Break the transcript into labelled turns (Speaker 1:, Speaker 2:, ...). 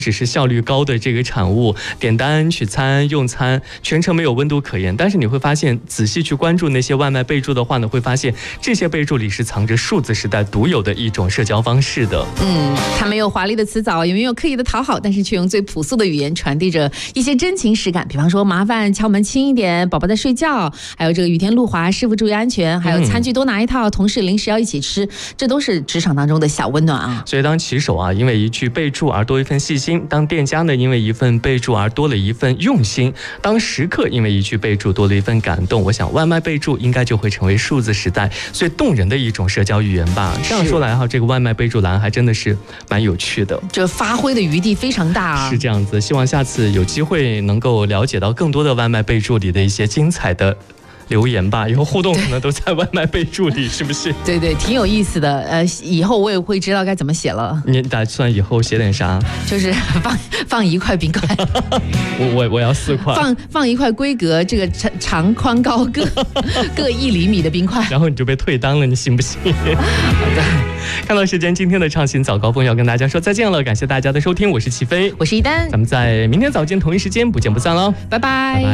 Speaker 1: 只是效率高的这个产物，点单、取餐、用餐，全程没有温度可言。但是你会发现，仔细去关注那些外卖备注的话呢，会发现这些备注里是藏着数字时代独有的一种社交方式的。
Speaker 2: 它没有华丽的辞藻，也没有刻意的讨好，但是却用最朴素的语言传递着一些真情实感。比方说，麻烦敲门轻一点，宝宝在睡觉，还有这个雨天路滑，师傅注意安全，还有餐具多拿一套，同事零食要一起吃，这都是职场当中的小温暖啊。
Speaker 1: 所以当骑手因为一句备注而多一份细心，当店家呢因为一份备注而多了一份用心，当食客因为一句备注多了一份感动，我想外卖备注应该就会成为数字时代最动人的一种社交语言吧。这样说来这个外卖备注栏还真的是蛮有趣的，
Speaker 2: 这发挥的余地非常大啊。
Speaker 1: 是这样子，希望下次有机会能够了解到更多的外卖备注里的一些精彩的留言吧，以后互动可能都在外卖备注里，是不是？
Speaker 2: 对，挺有意思的。以后我也会知道该怎么写了。
Speaker 1: 你打算以后写点啥？
Speaker 2: 就是放一块冰块，
Speaker 1: 我要4块。
Speaker 2: 放一块规格这个长宽高各1厘米的冰块，
Speaker 1: 然后你就被退单了，你信不信？好的，看到时间，今天的畅行早高峰要跟大家说再见了，感谢大家的收听，我是齐飞，
Speaker 2: 我是一丹，
Speaker 1: 咱们在明天早间同一时间不见不散喽，
Speaker 2: 拜拜。